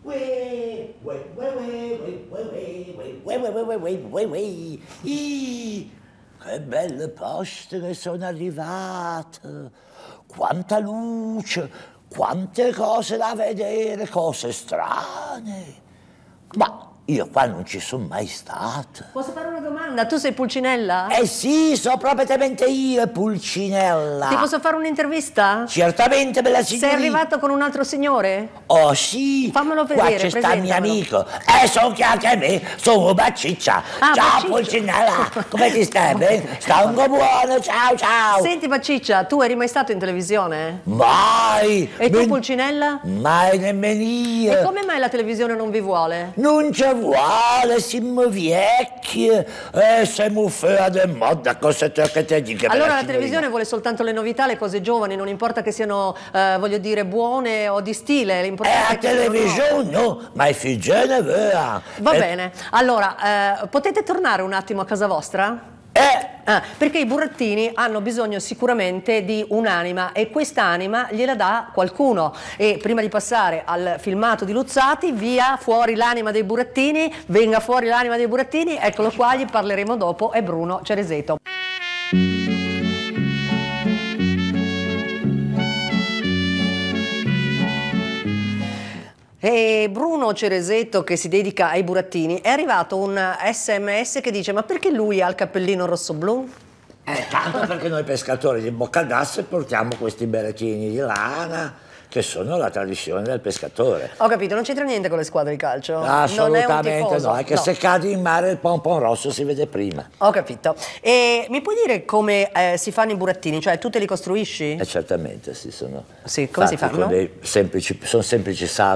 Che belle poste che sono arrivate, quanta luce, quante cose da vedere, cose strane. Ma io qua non ci sono mai stato. Posso fare una domanda? Tu sei Pulcinella? Eh sì, sono proprio io, Pulcinella. Ti posso fare un'intervista? Certamente, bella signorina. Sei arrivato con un altro signore? Oh sì, Fammelo vedere, qua c'è sta presentamelo. mio amico. Sono chiaro a me, sono Baciccia. Ah, Ciao Baciccia. Pulcinella, come ti stai? Bene? Sta un po' buono, ciao ciao. Senti Baciccia, tu eri mai stato in televisione? Mai. E tu Pulcinella? Mai nemmeno io. E come mai la televisione non vi vuole? Non ci vuole, siamo vecchi, siamo fuori di moda, cosa che ti dico? Allora la televisione vuole soltanto le novità, le cose giovani, non importa che siano, voglio dire, buone o di stile, l'importante La è che siano nuove. televisione no, ma i figli ne vera. Va bene, allora, potete tornare un attimo a casa vostra? Perché i burattini hanno bisogno sicuramente di un'anima e quest'anima gliela dà qualcuno. E prima di passare al filmato di Luzzati, via fuori l'anima dei burattini, venga fuori l'anima dei burattini, eccolo qua, gli parleremo dopo, è Bruno Cereseto. E Bruno Cereseto, che si dedica ai burattini, è arrivato un SMS che dice: ma perché lui ha il cappellino rosso-blu? Tanto perché noi pescatori di Boccadasse portiamo questi berrettini di lana che sono la tradizione del pescatore. Ho capito, non c'entra niente con le squadre di calcio? Assolutamente non è un tifoso, no, è che se cadi in mare il pompon rosso si vede prima. Ho capito. E mi puoi dire come si fanno i burattini? Cioè tu te li costruisci? Certamente, sì, sono Sì, come si fatti fanno? con sono semplici sagome.